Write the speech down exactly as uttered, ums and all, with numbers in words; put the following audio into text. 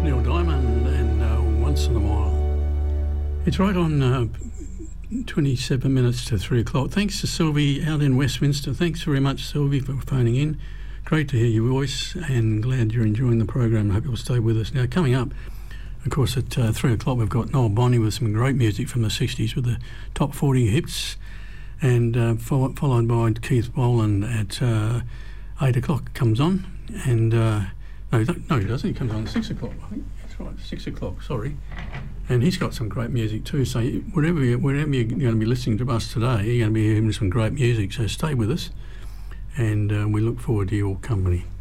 Neil Diamond and uh, Once in a While. It's right on uh, twenty-seven minutes to three o'clock. Thanks to Sylvie out in Westminster. Thanks very much, Sylvie, for phoning in. Great to hear your voice and glad you're enjoying the program. I hope you'll stay with us. Now, coming up, of course, at uh, three o'clock, we've got Noel Bonnie with some great music from the sixties with the top forty hits, and uh, follow, followed by Keith Boland at uh, eight o'clock comes on. And uh, no, no, he doesn't. He comes on at six o'clock. I think that's right, six o'clock, sorry. And he's got some great music too. So wherever, you, wherever you're going to be listening to us today, you're going to be hearing some great music. So stay with us, and uh, we look forward to your company.